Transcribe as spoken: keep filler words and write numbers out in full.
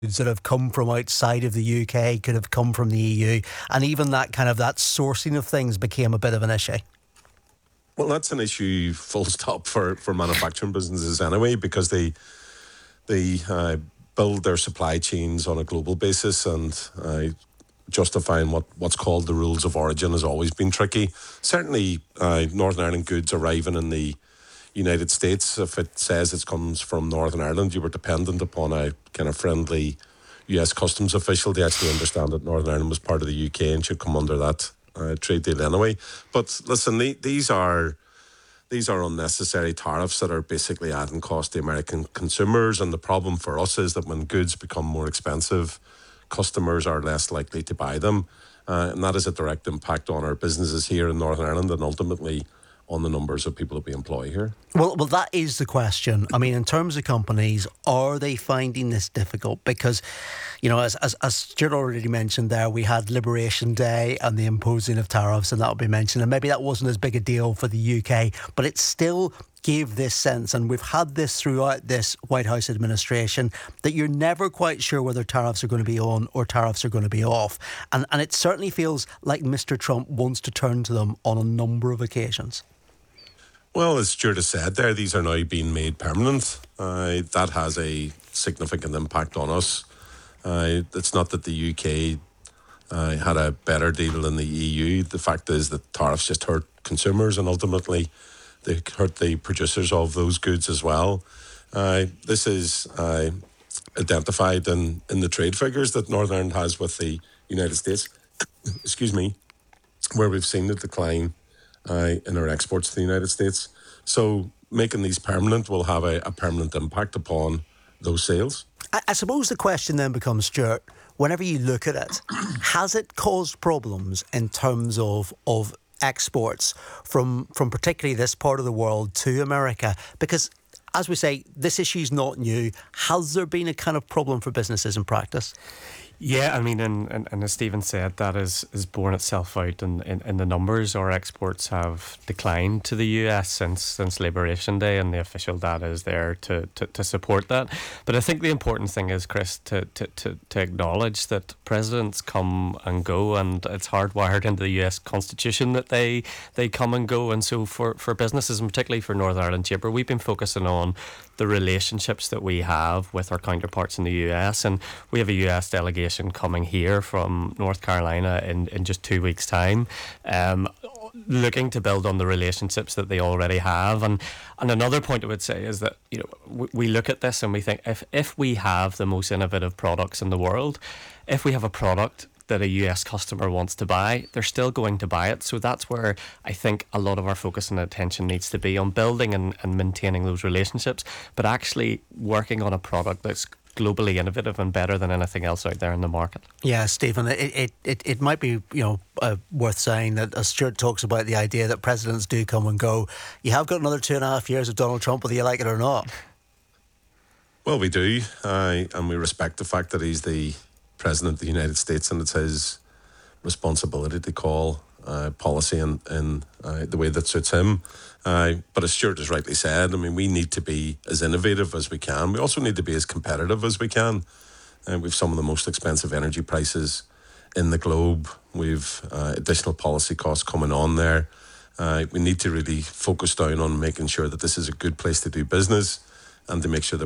that have come from outside of the U K, could have come from the E U, and even that kind of that sourcing of things became a bit of an issue. Well, that's an issue full stop for, for manufacturing businesses anyway, because they they uh, build their supply chains on a global basis, and uh, justifying what, what's called the rules of origin has always been tricky. Certainly, uh, Northern Ireland goods arriving in the United States, if it says it comes from Northern Ireland, you were dependent upon a kind of friendly U S customs official to actually understand that Northern Ireland was part of the U K and should come under that uh, trade deal anyway. But listen, the, these are these are unnecessary tariffs that are basically adding cost to American consumers. And the problem for us is that when goods become more expensive, customers are less likely to buy them. Uh, and that has a direct impact on our businesses here in Northern Ireland and ultimately on the numbers of people that we employ here. Well, well, that is the question. I mean, in terms of companies, are they finding this difficult? Because, you know, as as, as Stuart already mentioned there, we had Liberation Day and the imposing of tariffs, and that will be mentioned. And maybe that wasn't as big a deal for the U K, but it still gave this sense, and we've had this throughout this White House administration, that you're never quite sure whether tariffs are going to be on or tariffs are going to be off. And, and it certainly feels like Mister Trump wants to turn to them on a number of occasions. Well, as Stuart has said there, these are now being made permanent. Uh, that has a significant impact on us. Uh, it's not that the U K uh, had a better deal than the E U. The fact is that tariffs just hurt consumers and ultimately they hurt the producers of those goods as well. Uh, this is uh, identified in, in the trade figures that Northern Ireland has with the United States, excuse me, where we've seen the decline Uh, in our exports to the United States. So making these permanent will have a, a permanent impact upon those sales. I, I suppose the question then becomes, Stuart, whenever you look at it, has it caused problems in terms of of exports from from particularly this part of the world to America? Because, as we say, this issue is not new. Has there been a kind of problem for businesses in practice? Yeah, I mean, and, and, and as Stephen said, that is, is borne itself out in, in, in the numbers. Our exports have declined to the U S since since Liberation Day, and the official data is there to, to, to support that. But I think the important thing is, Chris, to, to, to, to acknowledge that presidents come and go, and it's hardwired into the U S Constitution that they they come and go. And so for, for businesses, and particularly for Northern Ireland Chamber, we've been focusing on the relationships that we have with our counterparts in the U S, and we have a U S delegation coming here from North Carolina in, in just two weeks' time, um, looking to build on the relationships that they already have. And and another point I would say is that, you know, we, we look at this and we think if if we have the most innovative products in the world, if we have a product that a U S customer wants to buy, they're still going to buy it. So that's where I think a lot of our focus and attention needs to be, on building and, and maintaining those relationships, but actually working on a product that's globally innovative and better than anything else out there in the market. Yeah, Stephen, it it, it, it might be, you know, uh, worth saying that as Stuart talks about the idea that presidents do come and go, you have got another two and a half years of Donald Trump, whether you like it or not. Well, we do, uh, and we respect the fact that he's the President of the United States, and it's his responsibility to call uh, policy in, in uh, the way that suits him. Uh, but as Stuart has rightly said, I mean, we need to be as innovative as we can. We also need to be as competitive as we can. Uh, we've some of the most expensive energy prices in the globe. We've uh, additional policy costs coming on there. Uh, we need to really focus down on making sure that this is a good place to do business and to make sure that